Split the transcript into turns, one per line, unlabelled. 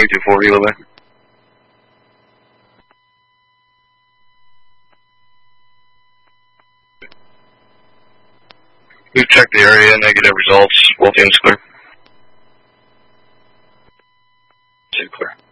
2240, helo back. We've checked the area, negative results, both units clear. Clear.